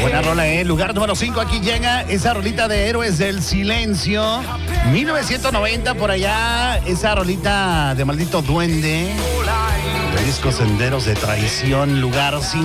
Buena rola, ¿eh? Lugar número 5, aquí llega esa rolita de Héroes del Silencio. 1990, por allá, esa rolita de Maldito Duende. De disco Senderos de Traición, lugar 5.